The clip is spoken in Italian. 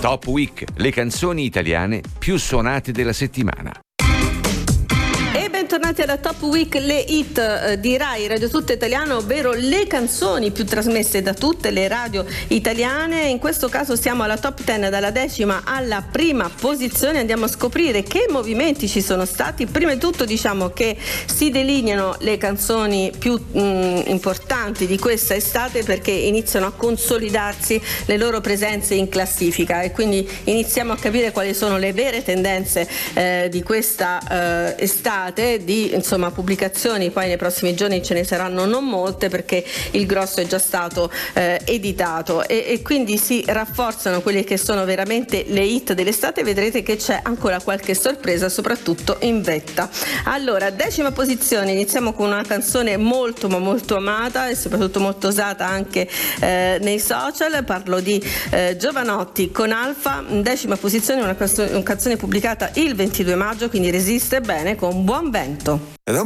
Top Week, le canzoni italiane più suonate della settimana. Bentornati alla Top Week, le hit di Rai Radio Tutto Italiano, ovvero le canzoni più trasmesse da tutte le radio italiane. In questo caso siamo alla top 10, dalla 10ª alla prima posizione. Andiamo a scoprire che movimenti ci sono stati. Prima di tutto diciamo che si delineano le canzoni più importanti di questa estate, perché iniziano a consolidarsi le loro presenze in classifica e quindi iniziamo a capire quali sono le vere tendenze di questa estate, di pubblicazioni. Poi nei prossimi giorni ce ne saranno non molte, perché il grosso è già stato editato e quindi si rafforzano quelle che sono veramente le hit dell'estate. Vedrete che c'è ancora qualche sorpresa, soprattutto in vetta. Allora, 10ª posizione, iniziamo con una canzone molto ma molto amata e soprattutto molto usata anche nei social. Parlo di Jovanotti con Alfa. 10ª posizione, una canzone pubblicata il 22 maggio, quindi resiste bene con Buon Vento.